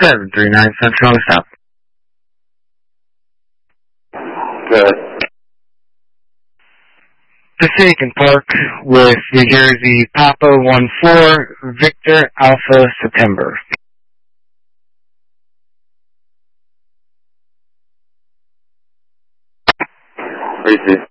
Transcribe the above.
739 Central Stop. Good. Passaic Park with New Jersey Papa 14 Victor Alpha September. Receive.